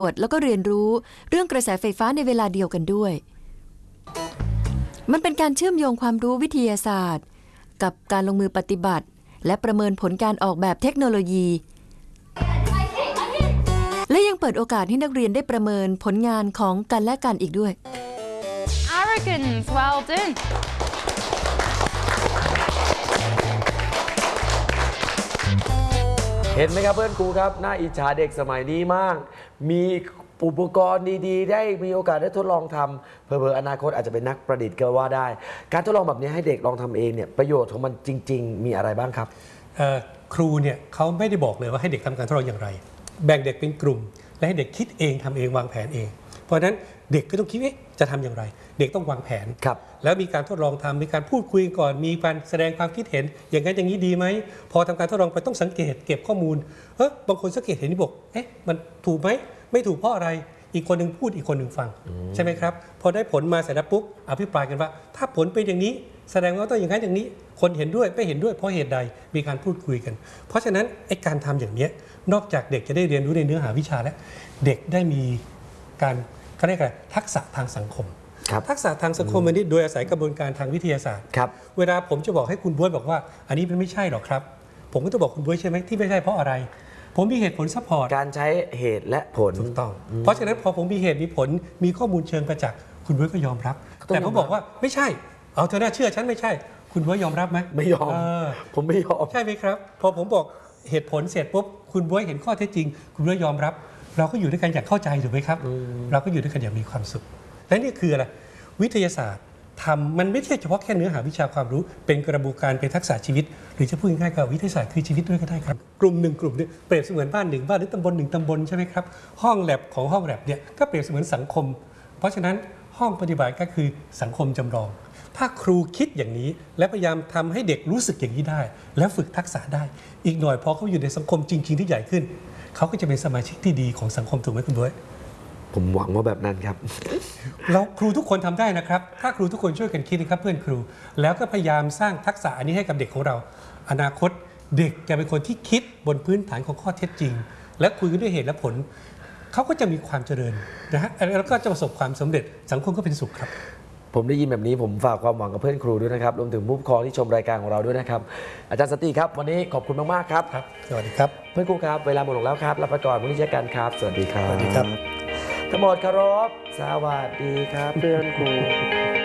แล้วก็เรียนรู้เรื่องกระแสไฟฟ้าในเวลาเดียวกันด้วยมันเป็นการเชื่อมโยงความรู้วิทยาศาสตร์กับการลงมือปฏิบัติและประเมินผลการออกแบบเทคโนโลยีและยังเปิดโอกาสให้นักเรียนได้ประเมินผลงานของกันและกันอีกด้วย Arrogance, well done. เห็นไหมครับเพื่อนครูครับน่าอิจฉาเด็กสมัยนี้มากมีอุปกรณ์ดีๆได้มีโอกาสได้ทดลองทำเผลอๆอนาคตอาจจะเป็นนักประดิษฐ์ก็ว่าได้การทดลองแบบนี้ให้เด็กลองทำเองเนี่ยประโยชน์ของมันจริงๆมีอะไรบ้างครับครูเนี่ยเขาไม่ได้บอกเลยว่าให้เด็กทำการทดลองอย่างไรแบ่งเด็กเป็นกลุ่มและให้เด็กคิดเองทำเองวางแผนเองเพราะฉะนั้นเด็กก็ต้องคิดว่าจะทำอย่างไรเด็กต้องวางแผนแล้วมีการทดลองทำมีการพูดคุยก่อนมีการแสดงความคิดเห็นอย่างนั้นอย่างนี้ดีไหมพอทำการทดลองไปต้องสังเกตเก็บข้อมูลบางคนสังเกตเห็นนี่บอกมันถูกไหมไม่ถูกเพราะอะไรอีกคนหนึ่งพูดอีกคนหนึ่งฟังใช่ไหมครับพอได้ผลมาเสร็จแล้วปุ๊บอภิปรายกันว่าถ้าผลเป็นอย่างนี้แสดงว่าต้องอย่างนั้นอย่างนี้คนเห็นด้วยไม่เห็นด้วยเพราะเหตุใดมีการพูดคุยกันเพราะฉะนั้นการทำอย่างนี้นอกจากเด็กจะได้เรียนรู้ในเนื้อหาวิชาแล้วเด็กได้มีการเขาเรียกอะไรทักษะทางสังคมทักษะทางสังคมอันนี้โดยอาศัยกระบวนการทางวิทยาศาสตร์เวลาผมจะบอกให้คุณบ๊วยบอกว่าอันนี้มันไม่ใช่หรอกครับผมก็ต้องบอกคุณบ๊วยใช่ไหมที่ไม่ใช่เพราะอะไรผมมีเหตุผลซัพพอร์ตการใช้เหตุและผลถูกต้องเพราะฉะนั้นพอผมมีเหตุมีผลมีข้อมูลเชิงประจักษ์คุณบ๊วยก็ยอมรับแต่ผมบอกว่าไม่ใช่เอาเธอน่าเชื่อฉันไม่ใช่คุณบ๊วยยอมรับไหมไม่ยอมผมไม่ยอมใช่ไหมครับพอผมบอกเหตุผลเสร็จปุ๊บคุณบ๊วยเห็นข้อเท็จจริงคุณบ๊วยยอมรับเราก็อยู่ด้วยกันอย่างเข้าใจถูกไหมครับเราก็อยู่ด้วยกันอย่างมีความสุขและนี่คืออะไรวิทยาศาสตร์ทำมันไม่ใช่เฉพาะแค่เนื้อหาวิชาความรู้เป็นกระบวนการเป็นทักษะชีวิตหรือจะพูดง่ายๆกับวิทยาศาสตร์คือชีวิตด้วยก็ได้ครับกลุ่มหนึ่งกลุ่มนี้เปรียบเสมือนบ้านหนึ่งบ้านหรือตำบลหนึ่งตำบลใช่ไหมครับห้องแลบของห้องแลบเนี่ยก็เปรียบเสมือนสังคมเพราะฉะนั้นห้องปฏิบัติก็คือสังคมจำลองถ้าครูคิดอย่างนี้และพยายามทำให้เด็กรู้สึกอย่างนี้ได้และฝึกทักษะได้อีกหน่อยพอเขาอยู่ในสังคมจริงๆที่ใหญ่ขึ้นเขาก็จะเป็นสมาชิกที่ดีของสังคมถูกไหมคุณบ๊วยผมหวังว่าแบบนั้นครับแล้วครูทุกคนทำได้นะครับถ้าครูทุกคนช่วยกันคิดนะครับเพื่อนครูแล้วก็พยายามสร้างทักษะอันนี้ให้กับเด็กของเราอนาคตเด็กจะเป็นคนที่คิดบนพื้นฐานของข้อเท็จจริงและคุยกันด้วยเหตุและผลเขาก็จะมีความเจริญนะฮะแล้วก็จะประสบความสำเร็จสังคมก็เป็นสุขครับผมได้ยินแบบนี้ผมฝากความหวังกับเพื่อนครูด้วยนะครับรวมถึงผู้ปกครองที่ชมรายการของเราด้วยนะครับอาจารย์สติครับวันนี้ขอบคุณมากๆครับสวัสดีครับเพื่อนครูครับเวลาหมดลงแล้วครับลาไปก่อนวันนี้เจอกันครับสวัสดีครับสวัสดีครับทั้งหมดเคารพสวัสดีครับเพื่อนครู